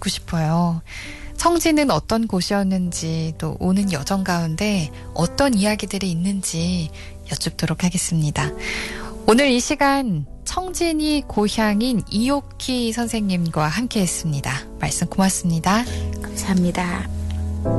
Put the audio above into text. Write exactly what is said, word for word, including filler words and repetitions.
듣고 싶어요. 청진은 어떤 곳이었는지 또 오는 여정 가운데 어떤 이야기들이 있는지 여쭙도록 하겠습니다. 오늘 이 시간 청진이 고향인 이옥희 선생님과 함께했습니다. 말씀 고맙습니다. 감사합니다.